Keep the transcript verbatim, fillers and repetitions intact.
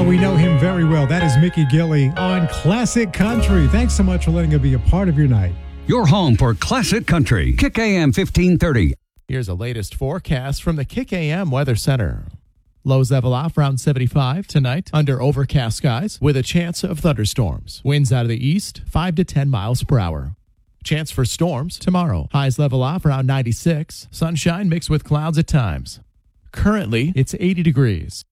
we know him very well. That is Mickey Gilley on Classic Country. Thanks so much for letting it be a part of your night. Your home for Classic Country. Kick A M fifteen thirty. Here's a latest forecast from the Kick A M Weather Center. Lows level off around seventy-five tonight under overcast skies with a chance of thunderstorms. Winds out of the east, five to ten miles per hour. Chance for storms tomorrow. Highs level off around ninety-six. Sunshine mixed with clouds at times. Currently, it's eighty degrees.